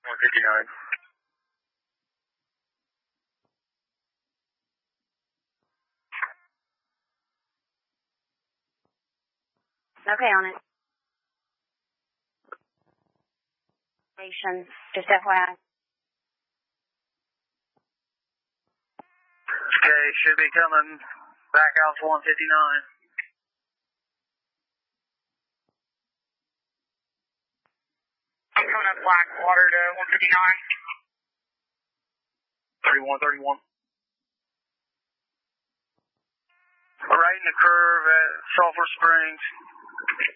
159. Okay, on it. Station, just FYI. Okay, should be coming back out to 159. I'm coming up Blackwater to 159. 3131. Right in the curve at Sulphur Springs.